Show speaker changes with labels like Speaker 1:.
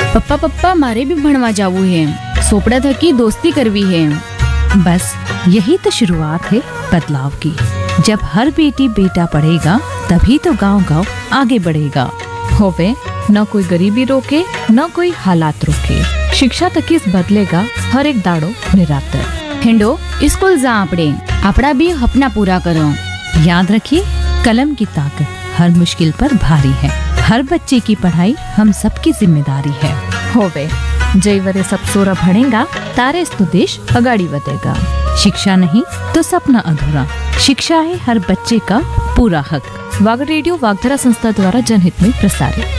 Speaker 1: पप्पा पप्पा मारे भी भणवा जावू है, सोपड़ा थकी दोस्ती करवी है।
Speaker 2: बस यही तो शुरुआत है बदलाव की। जब हर बेटी बेटा पढ़ेगा तभी तो गांव गांव आगे बढ़ेगा। होवे न कोई गरीबी रोके न कोई हालात रोके, शिक्षा तक इस बदलेगा हर एक दाड़ो निरातर।
Speaker 1: हेंडो स्कूल जा आपड़े, आपड़ा भी अपना पूरा करो।
Speaker 2: याद रखिए, कलम की ताकत हर मुश्किल पर भारी है। हर बच्चे की पढ़ाई हम सबकी जिम्मेदारी है। होवे जय वरे सब सोरा भणेगा तारे तो देश अगाड़ी बढ़ेगा। शिक्षा नहीं तो सपना अधूरा। शिक्षा है हर बच्चे का पूरा हक। वाग रेडियो वागधरा संस्था द्वारा जनहित में प्रसारित।